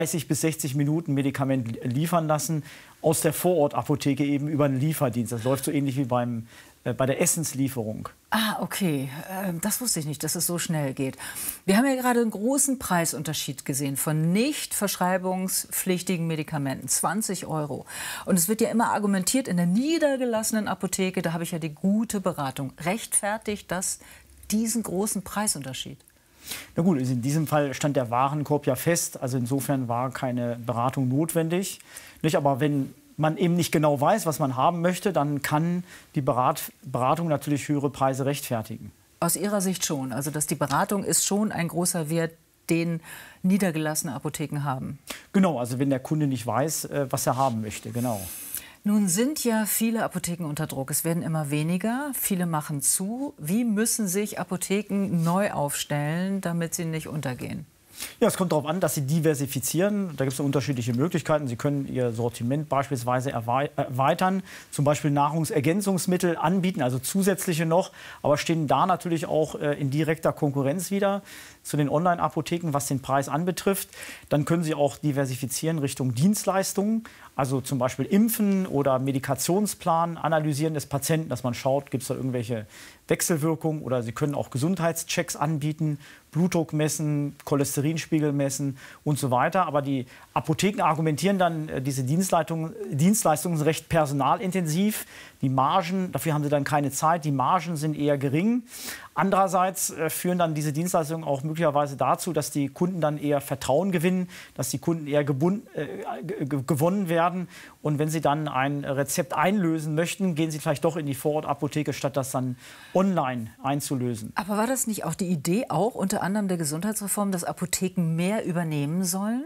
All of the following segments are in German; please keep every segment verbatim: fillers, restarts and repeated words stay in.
dreißig bis sechzig Minuten Medikament liefern lassen aus der Vorortapotheke eben über einen Lieferdienst. Das läuft so ähnlich wie beim, äh, bei der Essenslieferung. Ah, okay. Äh, das wusste ich nicht, dass es so schnell geht. Wir haben ja gerade einen großen Preisunterschied gesehen von nicht verschreibungspflichtigen Medikamenten. zwanzig Euro. Und es wird ja immer argumentiert, in der niedergelassenen Apotheke, da habe ich ja die gute Beratung. Rechtfertigt das diesen großen Preisunterschied? Na gut, in diesem Fall stand der Warenkorb ja fest, also insofern war keine Beratung notwendig. Nicht? Aber wenn man eben nicht genau weiß, was man haben möchte, dann kann die Berat Beratung natürlich höhere Preise rechtfertigen. Aus Ihrer Sicht schon, also dass die Beratung ist schon ein großer Wert, den niedergelassene Apotheken haben? Genau, also wenn der Kunde nicht weiß, was er haben möchte, genau. Nun sind ja viele Apotheken unter Druck. Es werden immer weniger. Viele machen zu. Wie müssen sich Apotheken neu aufstellen, damit sie nicht untergehen? Ja, es kommt darauf an, dass Sie diversifizieren. Da gibt es unterschiedliche Möglichkeiten. Sie können Ihr Sortiment beispielsweise erweitern, zum Beispiel Nahrungsergänzungsmittel anbieten, also zusätzliche noch, aber stehen da natürlich auch in direkter Konkurrenz wieder zu den Online-Apotheken, was den Preis anbetrifft. Dann können Sie auch diversifizieren Richtung Dienstleistungen, also zum Beispiel Impfen oder Medikationsplan, Analysieren des Patienten, dass man schaut, gibt es da irgendwelche Wechselwirkungen, oder Sie können auch Gesundheitschecks anbieten, Blutdruck messen, Cholesterinspiegel messen und so weiter. Aber die Apotheken argumentieren dann, diese Dienstleistungen, Dienstleistungen sind recht personalintensiv. Die Margen, dafür haben sie dann keine Zeit, die Margen sind eher gering. Andererseits äh, führen dann diese Dienstleistungen auch möglicherweise dazu, dass die Kunden dann eher Vertrauen gewinnen, dass die Kunden eher gebunden, äh, gewonnen werden. Und wenn sie dann ein Rezept einlösen möchten, gehen sie vielleicht doch in die Vorortapotheke, statt das dann online einzulösen. Aber war das nicht auch die Idee, auch unter anderem der Gesundheitsreform, dass Apotheken mehr übernehmen sollen?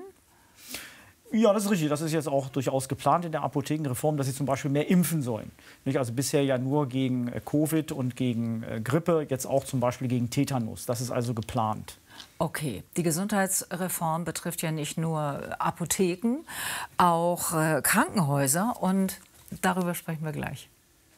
Ja, das ist richtig. Das ist jetzt auch durchaus geplant in der Apothekenreform, dass sie zum Beispiel mehr impfen sollen. Nicht? Also bisher ja nur gegen Covid und gegen Grippe, jetzt auch zum Beispiel gegen Tetanus. Das ist also geplant. Okay, die Gesundheitsreform betrifft ja nicht nur Apotheken, auch äh, Krankenhäuser, und darüber sprechen wir gleich.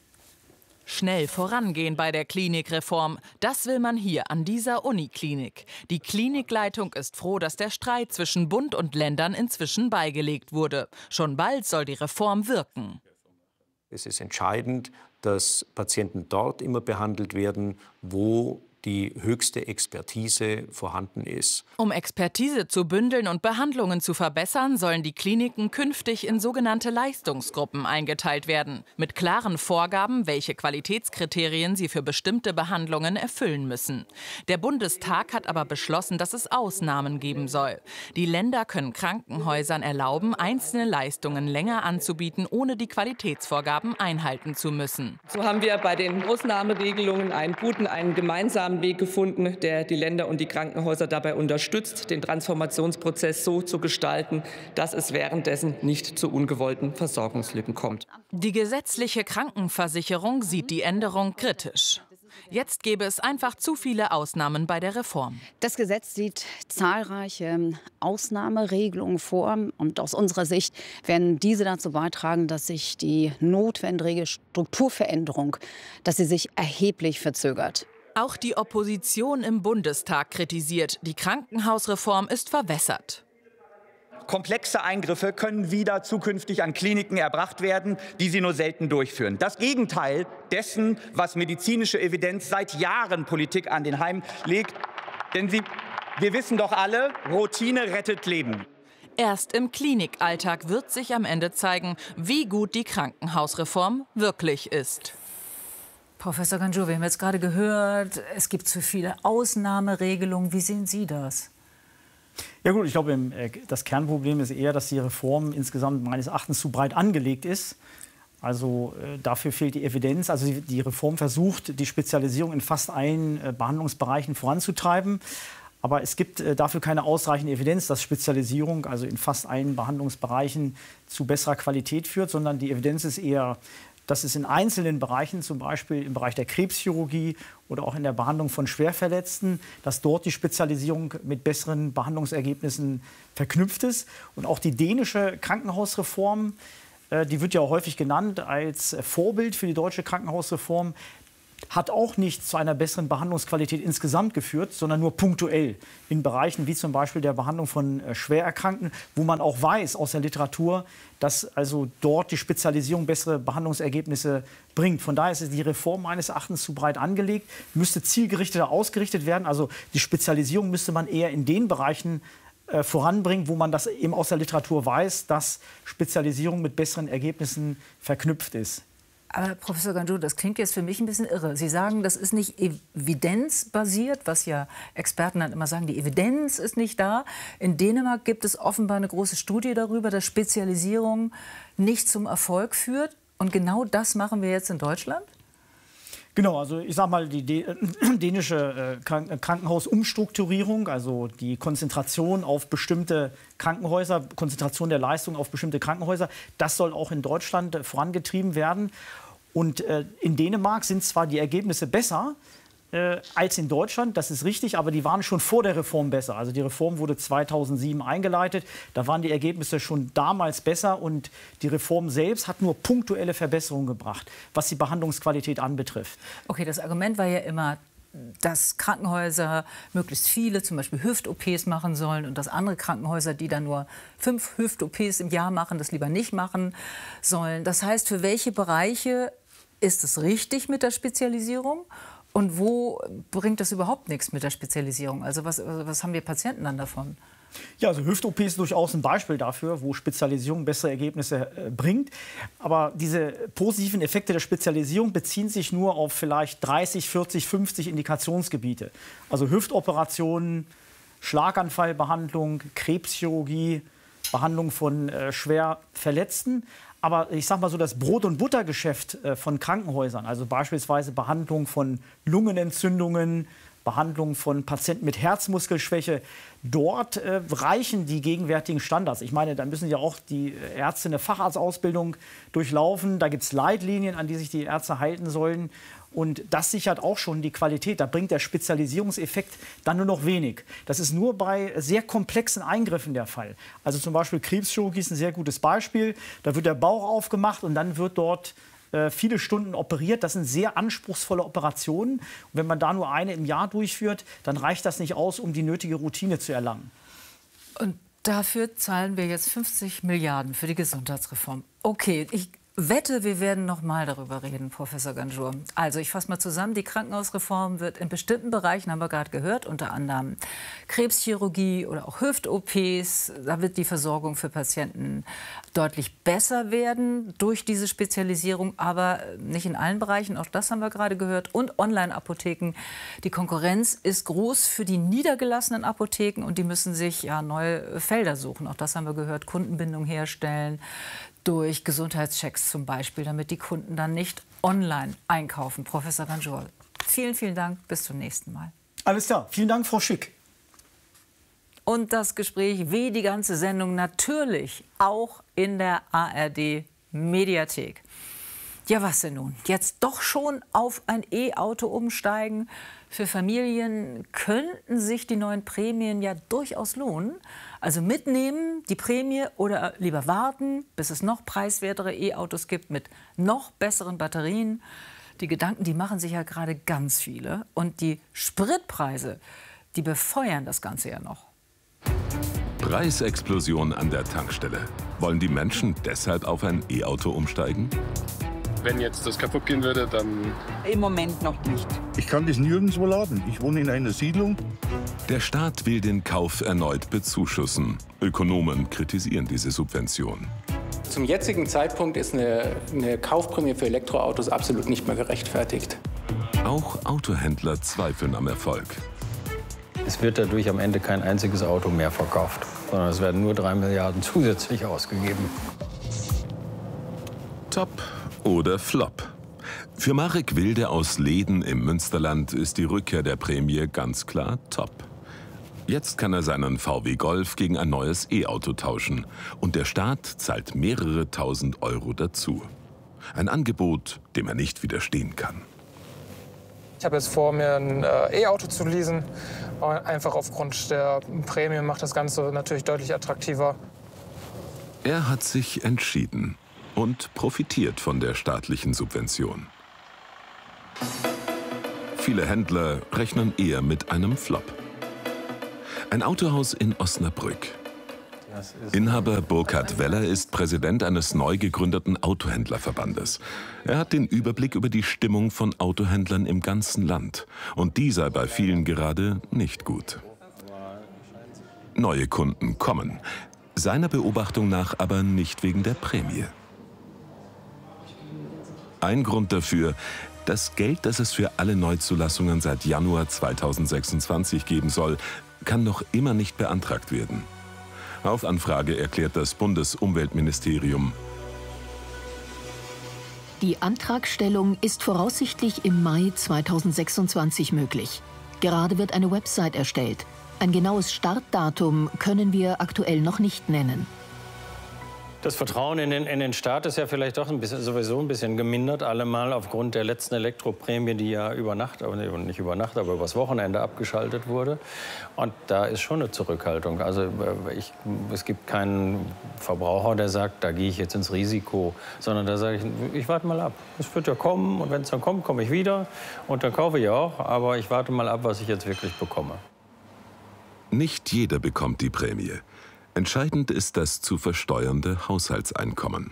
Schnell vorangehen bei der Klinikreform, das will man hier an dieser Uniklinik. Die Klinikleitung ist froh, dass der Streit zwischen Bund und Ländern inzwischen beigelegt wurde. Schon bald soll die Reform wirken. Es ist entscheidend, dass Patienten dort immer behandelt werden, wo die höchste Expertise vorhanden ist. Um Expertise zu bündeln und Behandlungen zu verbessern, sollen die Kliniken künftig in sogenannte Leistungsgruppen eingeteilt werden, mit klaren Vorgaben, welche Qualitätskriterien sie für bestimmte Behandlungen erfüllen müssen. Der Bundestag hat aber beschlossen, dass es Ausnahmen geben soll. Die Länder können Krankenhäusern erlauben, einzelne Leistungen länger anzubieten, ohne die Qualitätsvorgaben einhalten zu müssen. So haben wir bei den Ausnahmeregelungen einen guten, einen gemeinsamen Weg gefunden, der die Länder und die Krankenhäuser dabei unterstützt, den Transformationsprozess so zu gestalten, dass es währenddessen nicht zu ungewollten Versorgungslücken kommt. Die gesetzliche Krankenversicherung sieht die Änderung kritisch. Jetzt gäbe es einfach zu viele Ausnahmen bei der Reform. Das Gesetz sieht zahlreiche Ausnahmeregelungen vor. Und aus unserer Sicht werden diese dazu beitragen, dass sich die notwendige Strukturveränderung, dass sie sich erheblich verzögert. Auch die Opposition im Bundestag kritisiert, die Krankenhausreform ist verwässert. Komplexe Eingriffe können wieder zukünftig an Kliniken erbracht werden, die sie nur selten durchführen. Das Gegenteil dessen, was medizinische Evidenz seit Jahren Politik an den Heim legt. Denn sie, wir wissen doch alle, Routine rettet Leben. Erst im Klinikalltag wird sich am Ende zeigen, wie gut die Krankenhausreform wirklich ist. Professor Ganjur, wir haben jetzt gerade gehört, es gibt zu viele Ausnahmeregelungen. Wie sehen Sie das? Ja gut, ich glaube, das Kernproblem ist eher, dass die Reform insgesamt meines Erachtens zu breit angelegt ist. Also äh, dafür fehlt die Evidenz. Also die, die Reform versucht, die Spezialisierung in fast allen äh, Behandlungsbereichen voranzutreiben. Aber es gibt äh, dafür keine ausreichende Evidenz, dass Spezialisierung also in fast allen Behandlungsbereichen zu besserer Qualität führt, sondern die Evidenz ist eher, dass es in einzelnen Bereichen, zum Beispiel im Bereich der Krebschirurgie oder auch in der Behandlung von Schwerverletzten, dass dort die Spezialisierung mit besseren Behandlungsergebnissen verknüpft ist. Und auch die dänische Krankenhausreform, äh, die wird ja auch häufig genannt als Vorbild für die deutsche Krankenhausreform, hat auch nicht zu einer besseren Behandlungsqualität insgesamt geführt, sondern nur punktuell in Bereichen wie zum Beispiel der Behandlung von äh, Schwererkrankten, wo man auch weiß aus der Literatur, dass also dort die Spezialisierung bessere Behandlungsergebnisse bringt. Von daher ist die Reform meines Erachtens zu breit angelegt, müsste zielgerichteter ausgerichtet werden. Also die Spezialisierung müsste man eher in den Bereichen äh, voranbringen, wo man das eben aus der Literatur weiß, dass Spezialisierung mit besseren Ergebnissen verknüpft ist. Aber Professor Ganjou, das klingt jetzt für mich ein bisschen irre. Sie sagen, das ist nicht evidenzbasiert, was ja Experten dann immer sagen, die Evidenz ist nicht da. In Dänemark gibt es offenbar eine große Studie darüber, dass Spezialisierung nicht zum Erfolg führt. Und genau das machen wir jetzt in Deutschland? Genau, also ich sage mal, die dänische Krankenhausumstrukturierung, also die Konzentration auf bestimmte Krankenhäuser, Konzentration der Leistung auf bestimmte Krankenhäuser, das soll auch in Deutschland vorangetrieben werden. Und äh, in Dänemark sind zwar die Ergebnisse besser äh, als in Deutschland, das ist richtig, aber die waren schon vor der Reform besser. Also die Reform wurde zweitausendsieben eingeleitet, da waren die Ergebnisse schon damals besser und die Reform selbst hat nur punktuelle Verbesserungen gebracht, was die Behandlungsqualität anbetrifft. Okay, das Argument war ja immer, dass Krankenhäuser möglichst viele, zum Beispiel Hüft-O Ps machen sollen und dass andere Krankenhäuser, die dann nur fünf Hüft-O Ps im Jahr machen, das lieber nicht machen sollen. Das heißt, für welche Bereiche ist es richtig mit der Spezialisierung? Und wo bringt das überhaupt nichts mit der Spezialisierung? Also was, was haben wir Patienten dann davon? Ja, also Hüft-O P ist durchaus ein Beispiel dafür, wo Spezialisierung bessere Ergebnisse äh, bringt. Aber diese positiven Effekte der Spezialisierung beziehen sich nur auf vielleicht dreißig, vierzig, fünfzig Indikationsgebiete. Also Hüftoperationen, Schlaganfallbehandlung, Krebschirurgie, Behandlung von äh, schwer Verletzten. Aber ich sage mal so, das Brot- und Buttergeschäft äh, von Krankenhäusern, also beispielsweise Behandlung von Lungenentzündungen, Behandlung von Patienten mit Herzmuskelschwäche, dort äh, reichen die gegenwärtigen Standards. Ich meine, da müssen ja auch die Ärzte eine Facharztausbildung durchlaufen. Da gibt es Leitlinien, an die sich die Ärzte halten sollen. Und das sichert auch schon die Qualität. Da bringt der Spezialisierungseffekt dann nur noch wenig. Das ist nur bei sehr komplexen Eingriffen der Fall. Also zum Beispiel Krebschirurgie ist ein sehr gutes Beispiel. Da wird der Bauch aufgemacht und dann wird dort äh, viele Stunden operiert. Das sind sehr anspruchsvolle Operationen. Und wenn man da nur eine im Jahr durchführt, dann reicht das nicht aus, um die nötige Routine zu erlangen. Und dafür zahlen wir jetzt fünfzig Milliarden für die Gesundheitsreform. Okay, ich wette, wir werden noch mal darüber reden, Professor Ganjou. Also ich fasse mal zusammen, die Krankenhausreform wird in bestimmten Bereichen, haben wir gerade gehört, unter anderem Krebschirurgie oder auch Hüft-O Ps, da wird die Versorgung für Patienten deutlich besser werden durch diese Spezialisierung, aber nicht in allen Bereichen, auch das haben wir gerade gehört. Und Online-Apotheken, die Konkurrenz ist groß für die niedergelassenen Apotheken und die müssen sich ja neue Felder suchen. Auch das haben wir gehört, Kundenbindung herstellen, durch Gesundheitschecks zum Beispiel, damit die Kunden dann nicht online einkaufen. Professor Ganjou, vielen, vielen Dank. Bis zum nächsten Mal. Alles klar. Vielen Dank, Frau Schick. Und das Gespräch, wie die ganze Sendung, natürlich auch in der A R D-Mediathek. Ja, was denn nun? Jetzt doch schon auf ein E-Auto umsteigen? Für Familien könnten sich die neuen Prämien ja durchaus lohnen. Also mitnehmen die Prämie oder lieber warten, bis es noch preiswertere E-Autos gibt mit noch besseren Batterien. Die Gedanken, die machen sich ja gerade ganz viele. Und die Spritpreise, die befeuern das Ganze ja noch. Preisexplosion an der Tankstelle. Wollen die Menschen deshalb auf ein E-Auto umsteigen? Wenn jetzt das kaputt gehen würde, dann... Im Moment noch nicht. Ich kann das nirgendwo laden. Ich wohne in einer Siedlung. Der Staat will den Kauf erneut bezuschussen. Ökonomen kritisieren diese Subvention. Zum jetzigen Zeitpunkt ist eine, eine Kaufprämie für Elektroautos absolut nicht mehr gerechtfertigt. Auch Autohändler zweifeln am Erfolg. Es wird dadurch am Ende kein einziges Auto mehr verkauft, sondern es werden nur drei Milliarden zusätzlich ausgegeben. Top oder Flop? Für Marek Wilde aus Leden im Münsterland ist die Rückkehr der Prämie ganz klar top. Jetzt kann er seinen V W Golf gegen ein neues E-Auto tauschen. Und der Staat zahlt mehrere tausend Euro dazu. Ein Angebot, dem er nicht widerstehen kann. Ich habe jetzt vor, mir ein E-Auto zu leasen. Einfach aufgrund der Prämie macht das Ganze natürlich deutlich attraktiver. Er hat sich entschieden und profitiert von der staatlichen Subvention. Viele Händler rechnen eher mit einem Flop. Ein Autohaus in Osnabrück. Inhaber Burkhard Weller ist Präsident eines neu gegründeten Autohändlerverbandes. Er hat den Überblick über die Stimmung von Autohändlern im ganzen Land. Und die sei bei vielen gerade nicht gut. Neue Kunden kommen. Seiner Beobachtung nach aber nicht wegen der Prämie. Ein Grund dafür: Das Geld, das es für alle Neuzulassungen seit Januar zweitausendsechsundzwanzig geben soll, kann noch immer nicht beantragt werden. Auf Anfrage erklärt das Bundesumweltministerium: Die Antragstellung ist voraussichtlich im Mai zweitausendsechsundzwanzig möglich. Gerade wird eine Website erstellt. Ein genaues Startdatum können wir aktuell noch nicht nennen. Das Vertrauen in den, in den Staat ist ja vielleicht doch ein bisschen, sowieso ein bisschen gemindert, allemal aufgrund der letzten Elektroprämie, die ja über Nacht, nicht über Nacht, aber übers Wochenende abgeschaltet wurde. Und da ist schon eine Zurückhaltung. Also ich, es gibt keinen Verbraucher, der sagt, da gehe ich jetzt ins Risiko, sondern da sage ich, ich warte mal ab. Es wird ja kommen und wenn es dann kommt, komme ich wieder und dann kaufe ich auch. Aber ich warte mal ab, was ich jetzt wirklich bekomme. Nicht jeder bekommt die Prämie. Entscheidend ist das zu versteuernde Haushaltseinkommen.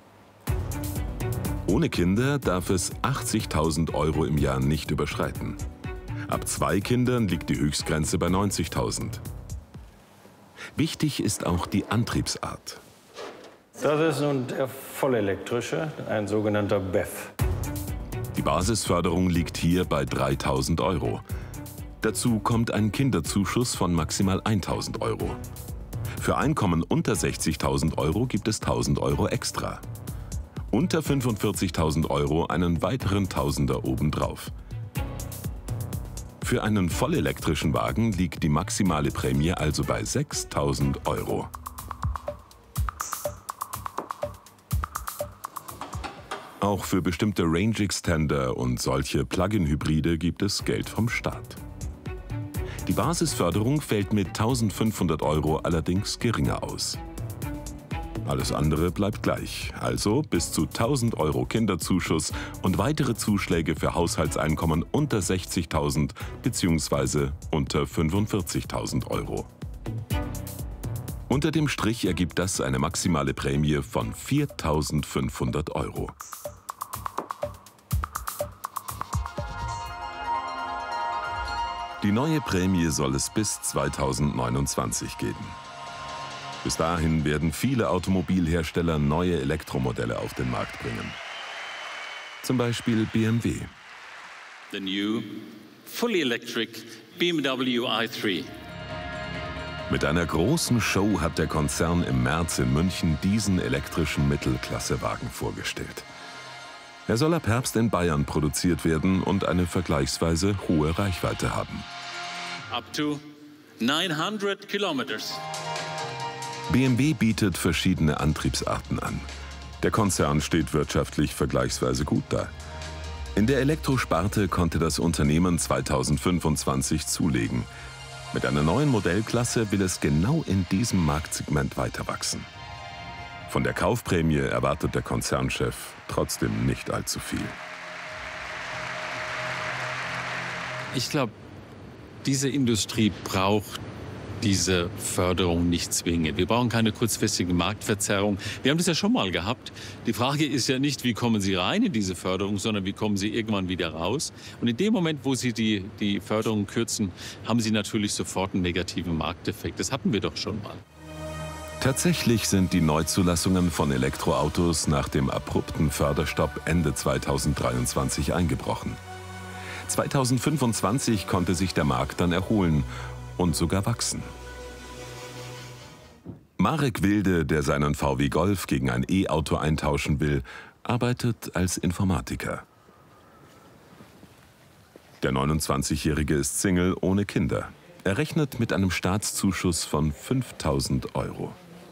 Ohne Kinder darf es achtzigtausend Euro im Jahr nicht überschreiten. Ab zwei Kindern liegt die Höchstgrenze bei neunzigtausend. Wichtig ist auch die Antriebsart. Das ist nun der vollelektrische, ein sogenannter B E F. Die Basisförderung liegt hier bei dreitausend Euro. Dazu kommt ein Kinderzuschuss von maximal tausend Euro. Für Einkommen unter sechzigtausend Euro gibt es tausend Euro extra. Unter fünfundvierzigtausend Euro einen weiteren Tausender obendrauf. Für einen vollelektrischen Wagen liegt die maximale Prämie also bei sechstausend Euro. Auch für bestimmte Range Extender und solche Plug-in-Hybride gibt es Geld vom Staat. Die Basisförderung fällt mit eintausendfünfhundert Euro allerdings geringer aus. Alles andere bleibt gleich, also bis zu tausend Euro Kinderzuschuss und weitere Zuschläge für Haushaltseinkommen unter sechzigtausend bzw. unter fünfundvierzigtausend Euro. Unter dem Strich ergibt das eine maximale Prämie von viertausendfünfhundert Euro. Die neue Prämie soll es bis zweitausendneunundzwanzig geben. Bis dahin werden viele Automobilhersteller neue Elektromodelle auf den Markt bringen. Zum Beispiel B M W. The new fully electric B M W i drei. Mit einer großen Show hat der Konzern im März in München diesen elektrischen Mittelklassewagen vorgestellt. Er soll ab Herbst in Bayern produziert werden und eine vergleichsweise hohe Reichweite haben. Up to neunhundert kilometers. B M W bietet verschiedene Antriebsarten an. Der Konzern steht wirtschaftlich vergleichsweise gut da. In der Elektrosparte konnte das Unternehmen zweitausendfünfundzwanzig zulegen. Mit einer neuen Modellklasse will es genau in diesem Marktsegment weiter wachsen. Von der Kaufprämie erwartet der Konzernchef trotzdem nicht allzu viel. Ich glaube, diese Industrie braucht diese Förderung nicht zwingend. Wir brauchen keine kurzfristige Marktverzerrung. Wir haben das ja schon mal gehabt. Die Frage ist ja nicht, wie kommen Sie rein in diese Förderung, sondern wie kommen Sie irgendwann wieder raus. Und in dem Moment, wo Sie die, die Förderung kürzen, haben Sie natürlich sofort einen negativen Markteffekt. Das hatten wir doch schon mal. Tatsächlich sind die Neuzulassungen von Elektroautos nach dem abrupten Förderstopp Ende zweitausenddreiundzwanzig eingebrochen. zweitausendfünfundzwanzig konnte sich der Markt dann erholen und sogar wachsen. Marek Wilde, der seinen V W Golf gegen ein E-Auto eintauschen will, arbeitet als Informatiker. Der neunundzwanzigjährige ist Single ohne Kinder. Er rechnet mit einem Staatszuschuss von fünftausend Euro.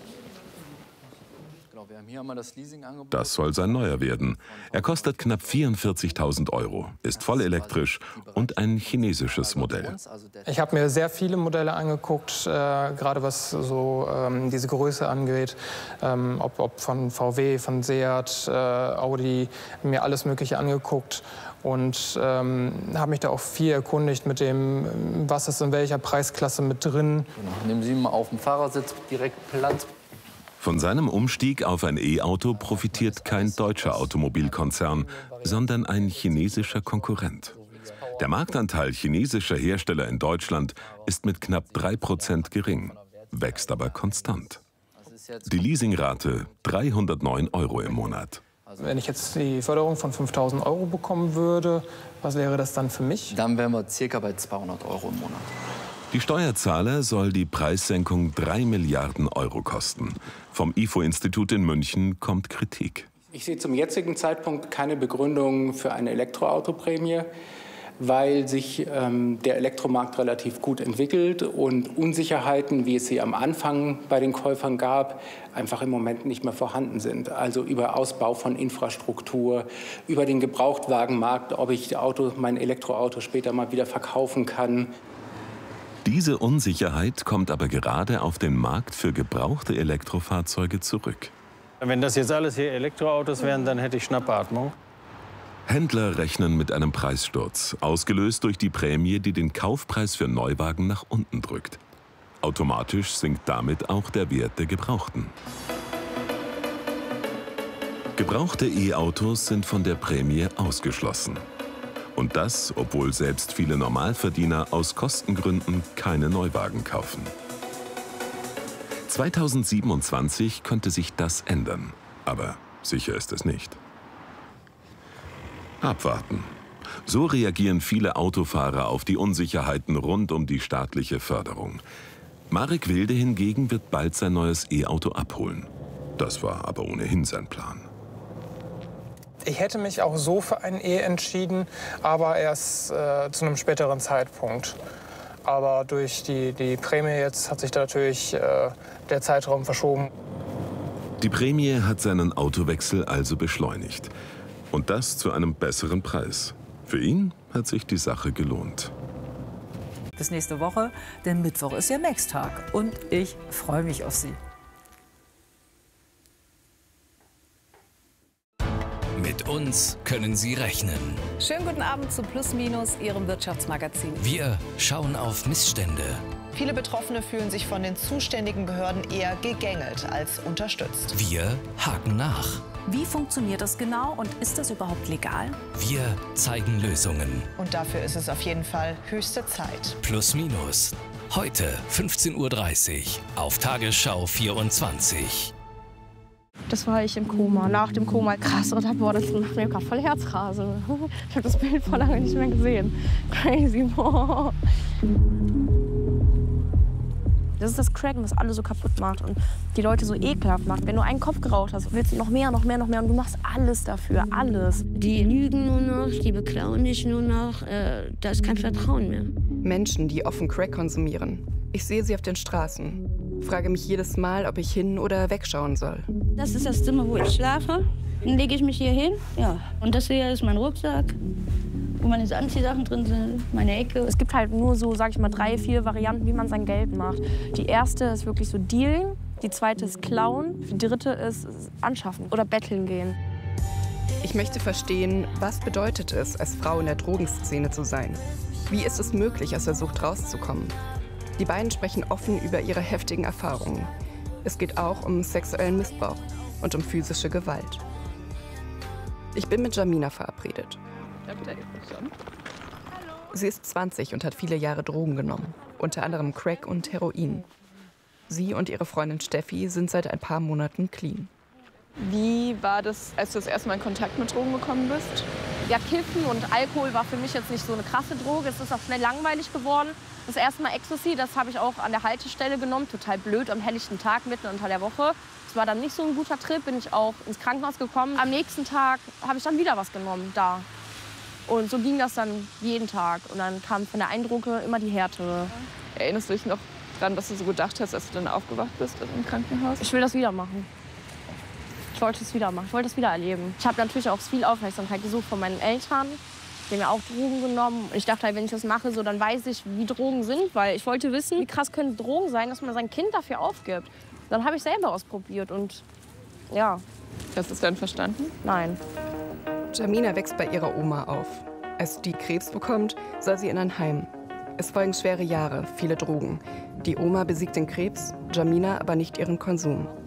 Das soll sein neuer werden. Er kostet knapp vierundvierzigtausend Euro, ist vollelektrisch und ein chinesisches Modell. Ich habe mir sehr viele Modelle angeguckt, äh, gerade was so ähm, diese Größe angeht, ähm, ob, ob von V W, von Seat, äh, Audi, mir alles Mögliche angeguckt. Und ähm, habe mich da auch viel erkundigt mit dem, was ist in welcher Preisklasse mit drin. Genau. Nehmen Sie mal auf dem Fahrersitz direkt Platz. Von seinem Umstieg auf ein E-Auto profitiert kein deutscher Automobilkonzern, sondern ein chinesischer Konkurrent. Der Marktanteil chinesischer Hersteller in Deutschland ist mit knapp drei Prozent gering, wächst aber konstant. Die Leasingrate dreihundertneun Euro im Monat. Wenn ich jetzt die Förderung von fünftausend Euro bekommen würde, was wäre das dann für mich? Dann wären wir circa bei zweihundert Euro im Monat. Die Steuerzahler soll die Preissenkung drei Milliarden Euro kosten. Vom I F O-Institut in München kommt Kritik. Ich sehe zum jetzigen Zeitpunkt keine Begründung für eine Elektroautoprämie, weil sich ähm, der Elektromarkt relativ gut entwickelt und Unsicherheiten, wie es sie am Anfang bei den Käufern gab, einfach im Moment nicht mehr vorhanden sind. Also über Ausbau von Infrastruktur, über den Gebrauchtwagenmarkt, ob ich Auto, mein Elektroauto später mal wieder verkaufen kann. Diese Unsicherheit kommt aber gerade auf den Markt für gebrauchte Elektrofahrzeuge zurück. Wenn das jetzt alles hier Elektroautos wären, dann hätte ich Schnappatmung. Händler rechnen mit einem Preissturz, ausgelöst durch die Prämie, die den Kaufpreis für Neuwagen nach unten drückt. Automatisch sinkt damit auch der Wert der Gebrauchten. Gebrauchte E-Autos sind von der Prämie ausgeschlossen. Und das, obwohl selbst viele Normalverdiener aus Kostengründen keine Neuwagen kaufen. zweitausendsiebenundzwanzig könnte sich das ändern, aber sicher ist es nicht. Abwarten. So reagieren viele Autofahrer auf die Unsicherheiten rund um die staatliche Förderung. Marek Wilde hingegen wird bald sein neues E-Auto abholen. Das war aber ohnehin sein Plan. Ich hätte mich auch so für ein E entschieden, aber erst äh, zu einem späteren Zeitpunkt. Aber durch die, die Prämie jetzt hat sich da natürlich äh, der Zeitraum verschoben. Die Prämie hat seinen Autowechsel also beschleunigt. Und das zu einem besseren Preis. Für ihn hat sich die Sache gelohnt. Bis nächste Woche, denn Mittwoch ist ja Max-Tag. Und ich freue mich auf Sie. Mit uns können Sie rechnen. Schönen guten Abend zu Plus Minus, Ihrem Wirtschaftsmagazin. Wir schauen auf Missstände. Viele Betroffene fühlen sich von den zuständigen Behörden eher gegängelt als unterstützt. Wir haken nach. Wie funktioniert das genau und ist das überhaupt legal? Wir zeigen Lösungen. Und dafür ist es auf jeden Fall höchste Zeit. Plus Minus. Heute fünfzehn Uhr dreißig auf Tagesschau vierundzwanzig. Das war ich im Koma, nach dem Koma. Krass, oder? Boah, das macht mir gerade voll Herzrasen. Ich habe das Bild vor lange nicht mehr gesehen. Crazy, boah. Das ist das Cracken, was alle so kaputt macht und die Leute so ekelhaft macht. Wenn du einen Kopf geraucht hast, willst du noch mehr, noch mehr, noch mehr und du machst alles dafür, alles. Die lügen nur noch, die beklauen dich nur noch, äh, da ist kein Vertrauen mehr. Menschen, die offen Crack konsumieren. Ich sehe sie auf den Straßen. Frage mich jedes Mal, ob ich hin- oder wegschauen soll. Das ist das Zimmer, wo ich schlafe. Dann lege ich mich hier hin. Ja. Und das hier ist mein Rucksack, wo meine Anziehsachen drin sind, meine Ecke. Es gibt halt nur so, sag ich mal, drei, vier Varianten, wie man sein Geld macht. Die erste ist wirklich so dealen, die zweite ist klauen, die dritte ist anschaffen oder betteln gehen. Ich möchte verstehen, was bedeutet es, als Frau in der Drogenszene zu sein? Wie ist es möglich, aus der Sucht rauszukommen? Die beiden sprechen offen über ihre heftigen Erfahrungen. Es geht auch um sexuellen Missbrauch und um physische Gewalt. Ich bin mit Jamina verabredet. Sie ist zwanzig und hat viele Jahre Drogen genommen, unter anderem Crack und Heroin. Sie und ihre Freundin Steffi sind seit ein paar Monaten clean. Wie war das, als du das erste Mal in Kontakt mit Drogen gekommen bist? Ja, Kiffen und Alkohol war für mich jetzt nicht so eine krasse Droge. Es ist auch schnell langweilig geworden. Das erste Mal Ecstasy, das habe ich auch an der Haltestelle genommen. Total blöd, am helllichten Tag, mitten unter der Woche. Das war dann nicht so ein guter Trip, bin ich auch ins Krankenhaus gekommen. Am nächsten Tag habe ich dann wieder was genommen, da. Und so ging das dann jeden Tag. Und dann kam von der einen Droge immer die härtere. Erinnerst du dich noch daran, was du so gedacht hast, als du dann aufgewacht bist im Krankenhaus? Ich will das wieder machen. Ich wollte es wieder machen, ich wollte es wieder erleben. Ich habe natürlich auch viel Aufmerksamkeit gesucht von meinen Eltern. Die haben ja auch Drogen genommen. Und ich dachte halt, wenn ich das mache, so, dann weiß ich, wie Drogen sind. Weil ich wollte wissen, wie krass können Drogen sein, dass man sein Kind dafür aufgibt. Dann habe ich selber ausprobiert und ja. Hast du es dann verstanden? Nein. Jamina wächst bei ihrer Oma auf. Als die Krebs bekommt, soll sie in ein Heim. Es folgen schwere Jahre, viele Drogen. Die Oma besiegt den Krebs, Jamina aber nicht ihren Konsum.